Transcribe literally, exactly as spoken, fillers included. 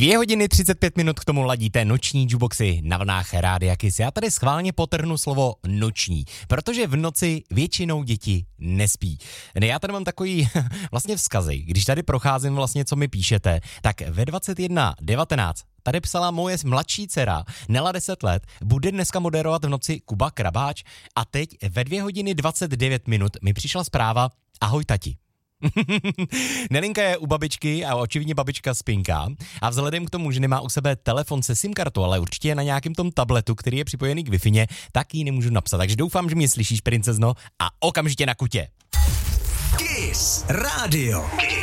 Dvě hodiny třicet pět minut k tomu ladíte noční jukeboxy na vlnách Rádia Kiss. Já tady schválně potrhnu slovo noční, protože v noci většinou děti nespí. Já tady mám takový vlastně vzkazy, když tady procházím vlastně, co mi píšete, tak ve dvacet jedna devatenáct tady psala moje mladší dcera, Nela deset let, bude dneska moderovat v noci Kuba Krabáč a teď ve dvě hodiny dvacet devět minut mi přišla zpráva: ahoj tati. Nelinka je u babičky a očividně babička spinká a vzhledem k tomu, že nemá u sebe telefon se SIM kartou, ale určitě je na nějakém tom tabletu, který je připojený k Wi-Fi, tak ji nemůžu napsat. Takže doufám, že mě slyšíš, princezno, a okamžitě na kutě. Kiss Radio. Kiss.